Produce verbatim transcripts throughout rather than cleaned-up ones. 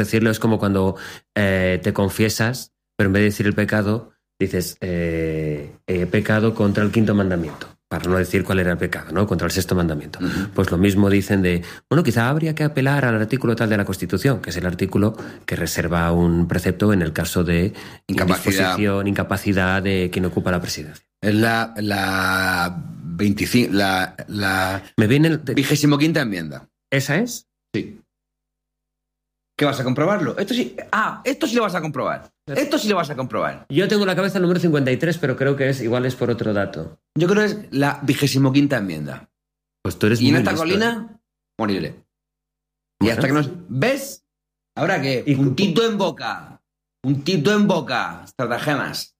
decirlo es como cuando eh, te confiesas, pero en vez de decir el pecado, dices eh, he pecado contra el quinto mandamiento, para no decir cuál era el pecado, ¿no? Contra el sexto mandamiento. Uh-huh. Pues lo mismo dicen de, bueno, quizá habría que apelar al artículo tal de la Constitución, que es el artículo que reserva un precepto en el caso de incapacidad, incapacidad de quien ocupa la presidencia. Es la, la veinticinco, la, la Me viene el... vigésimo quinta enmienda. ¿Esa es? Sí. ¿Qué vas a comprobarlo? Esto sí. Ah, esto sí lo vas a comprobar. Esto sí lo vas a comprobar. Yo tengo en la cabeza el número cincuenta y tres, pero creo que es igual es por otro dato. Yo creo que es la vigésimo quinta enmienda. Pues tú eres y muy en esta listo, colina, ¿eh? moriré. Y Bueno. hasta que nos... ¿Ves? ¿Ahora qué? Y- Puntito en boca. Puntito en boca. Estratagemas.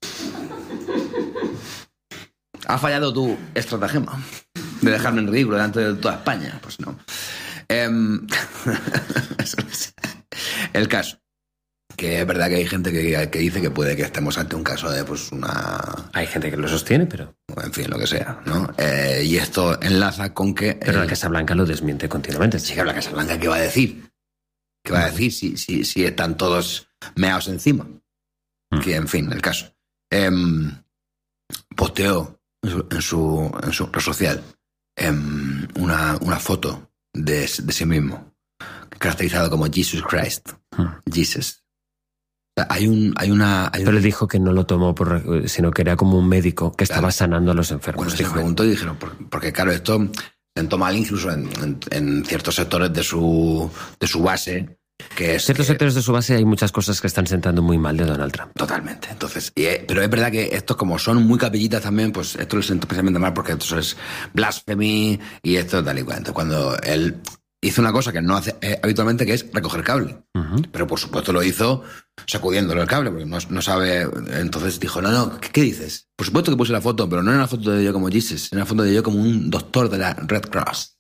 Has fallado tu estratagema de dejarme en ridículo delante de toda España. Pues no. Um, el caso. Que es verdad que hay gente que, que dice que puede que estemos ante un caso de pues una... Hay gente que lo sostiene, pero... En fin, lo que sea, ¿no? Eh, y esto enlaza con que... Pero el... la Casa Blanca lo desmiente continuamente. Sí, que la Casa Blanca, ¿qué va a decir? ¿Qué va a decir si, si, si están todos meados encima? Mm. Que, en fin, el caso. Eh, posteó en su, en su, en su red social eh, una, una foto de, de sí mismo, caracterizado como Jesus Christ. Mm. Jesus. O sea, hay, un, hay una... Hay Pero un... le dijo que no lo tomó, por, sino que era como un médico que estaba claro. sanando a los enfermos. Bueno, se le preguntó y dijeron, porque claro, esto sentó mal incluso en, en, en ciertos sectores de su, de su base. Que es ciertos que, sectores de su base hay muchas cosas que están sentando muy mal de Donald Trump. Totalmente. Entonces, y, pero es verdad que estos, como son muy capillitas también, pues esto les sentó especialmente mal porque esto es blasphemy y esto tal y cual. Entonces, cuando él hizo una cosa que no hace eh, habitualmente, que es recoger cable. Uh-huh. Pero por supuesto lo hizo sacudiéndolo el cable, porque no, no sabe. Entonces dijo, no, no, ¿qué, ¿qué dices? Por supuesto que puse la foto, pero no era una foto de yo como Jesus, era una foto de yo como un doctor de la Red Cross.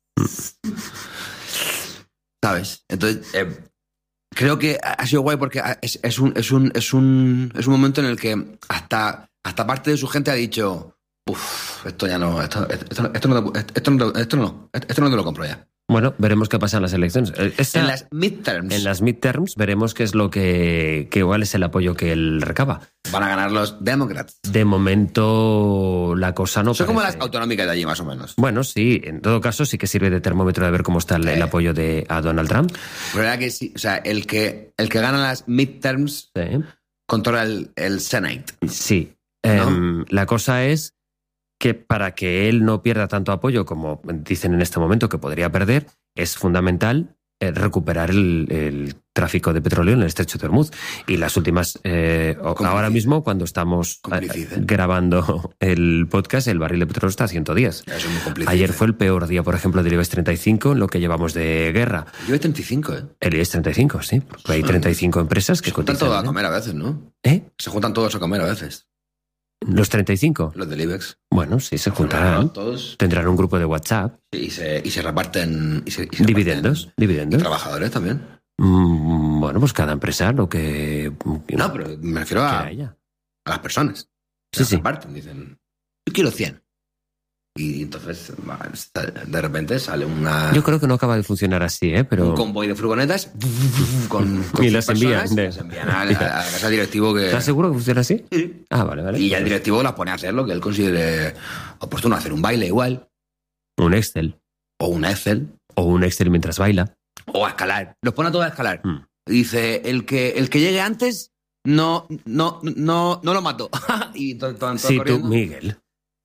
¿Sabes? Entonces, eh, creo que ha sido guay porque es, es, un, es, un, es, un, es un momento en el que hasta, hasta parte de su gente ha dicho, uff, esto ya no, esto, esto, esto, no, esto, no, esto no, esto no te lo compro ya. Bueno, veremos qué pasa en las elecciones. Esta, en las midterms. En las midterms veremos qué es lo que, que igual es el apoyo que él recaba. Van a ganar los Democrats. De momento la cosa no Son parece... como las autonómicas de allí, más o menos. Bueno, sí, en todo caso sí que sirve de termómetro de ver cómo está el, eh. el apoyo de a Donald Trump. Pero verdad que sí, o sea, el que, el que gana las midterms sí. controla el, el Senate. Sí. ¿No? Um, la cosa es que para que él no pierda tanto apoyo como dicen en este momento que podría perder, es fundamental eh, recuperar el, el tráfico de petróleo en el estrecho de Hormuz. Y las últimas, eh, ahora mismo, cuando estamos eh, grabando el podcast, el barril de petróleo está a ciento diez. Eso es muy cómplice. Ayer fue el peor día, por ejemplo, del IBEX treinta y cinco en lo que llevamos de guerra. El IBEX treinta y cinco, ¿eh? El IBEX treinta y cinco, sí. Porque hay treinta y cinco empresas que se juntan cotizan. todos a comer a veces, ¿no? ¿Eh? Se juntan todos a comer a veces. ¿Los treinta y cinco? Los del IBEX. Bueno, sí, se juntarán. Todos. Tendrán un grupo de WhatsApp. Sí, y, se, y se reparten... Y se, y se dividendos. Reparten, dividendos. Y trabajadores también. Mm, bueno, pues cada empresa lo que... No, pero me refiero a, a las personas. Sí, sí. Reparten, dicen, yo quiero cien. Y entonces, de repente sale una... Yo creo que no acaba de funcionar así, ¿eh? Pero... Un convoy de furgonetas con, con y las envían, y las envían a, a, a la casa directivo que... ¿Estás seguro que funciona así? Sí. Ah, vale, vale. Y ya el directivo las pone a hacer lo que él considere oportuno, hacer un baile igual. Un Excel. O un Excel. O un Excel mientras baila. O a escalar. Los pone a todos a escalar. Hmm. Dice, el que, el que llegue antes, no, no, no, no lo mato. Y todo, todo, todo sí, corriendo. Tú, Miguel...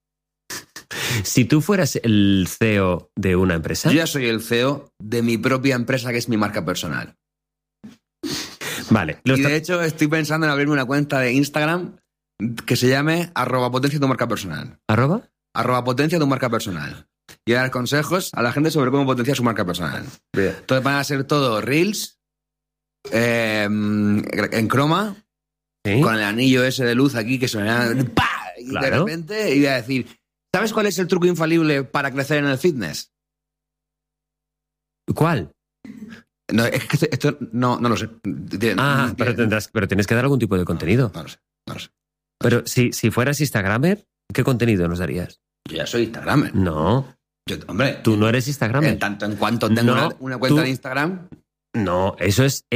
Si tú fueras el C E O de una empresa... Yo ya soy el C E O de mi propia empresa, que es mi marca personal. Vale. Y de hecho estoy pensando en abrirme una cuenta de Instagram que se llame arroba potencia tu marca personal. ¿Arroba? Arroba potencia tu marca personal. Y dar consejos a la gente sobre cómo potenciar su marca personal. Bien. Entonces van a ser todo reels, eh, en croma, ¿sí? Con el anillo ese de luz aquí que suena... ¡Pah! Y claro. De repente iba a decir... ¿Sabes cuál es el truco infalible para crecer en el fitness? ¿Cuál? No, es que esto, esto no, no lo sé. Ah, pero, tendrás, pero tienes que dar algún tipo de contenido. No, no lo sé, no lo sé. Pero si, si fueras Instagramer, ¿qué contenido nos darías? Yo ya soy Instagramer. No. Yo, hombre. Tú no eres Instagramer. En tanto en cuanto tengo no, una, una cuenta tú, de Instagram. No, eso es